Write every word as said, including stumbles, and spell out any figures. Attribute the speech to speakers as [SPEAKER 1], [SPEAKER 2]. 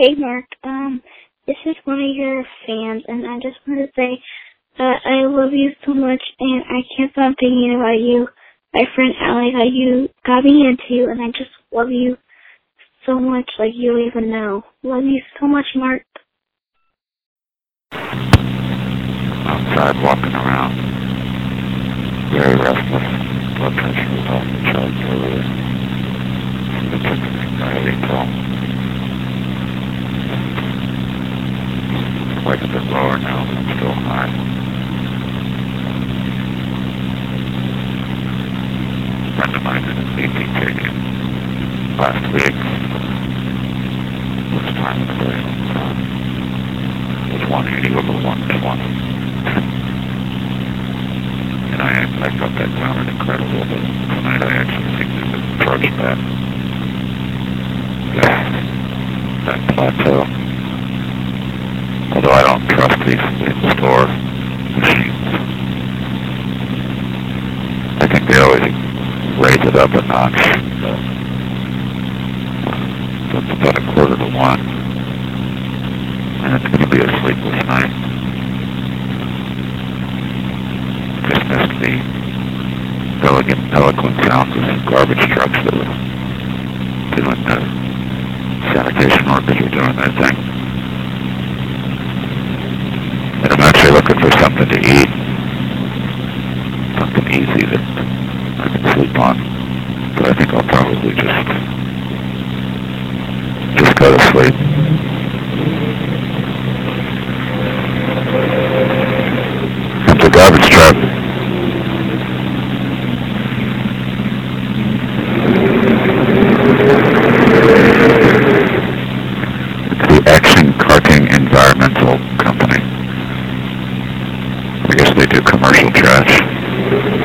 [SPEAKER 1] Hey Mark, um, this is one of your fans, and I just want to say that I love you so much, and I can't stop thinking about you, my friend Allie, that you got me into, and I just love you so much, like you don't even know. Love you so much, Mark.
[SPEAKER 2] Outside walking around, very restless, blood pressure was off the charts earlier. So took an anxiety pill. Quite a bit lower now, but I'm still high. A friend of mine did a C T ticket last week. This time of the day, it was one eighty over one twenty. And I, I got that down an incredible bit. Tonight I actually think there's an approach that, that, that plateau. Although I don't trust these in-store machines. I think they always raise it up a notch. So it's about a quarter to one. And it's going to be a sleepless night. Just missed the elegant, eloquent sounds of some garbage trucks that were doing the sanitation workers were doing their thing. And I'm actually looking for something to eat. Something easy that I can sleep on. But I think I'll probably just, just go to sleep.